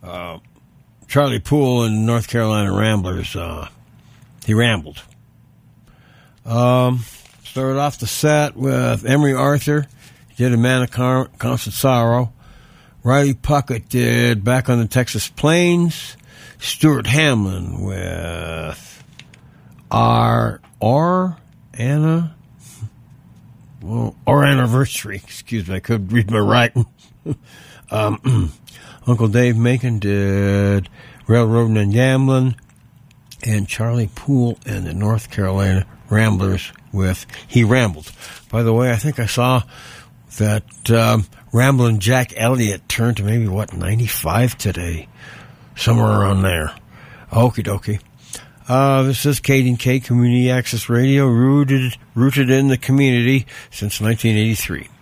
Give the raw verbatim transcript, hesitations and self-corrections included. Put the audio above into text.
uh, Charlie Poole and North Carolina Ramblers. Uh, he rambled. Um, started off the set with Emery Arthur. He did A Man of Car- Constant Sorrow. Riley Puckett did Back on the Texas Plains. Stuart Hamlin with Our Or Anna well, Or Anniversary. Excuse me, I could read my writing. um, Uncle Dave Macon did Railroading and Gambling, and Charlie Poole and the North Carolina Ramblers with He Rambled. By the way, I think I saw that um, Ramblin' Jack Elliott turned to maybe, what, ninety-five today? Somewhere around there. Okie dokie. Uh, this is K D K Community Access Radio, rooted, rooted in the community since nineteen eighty-three.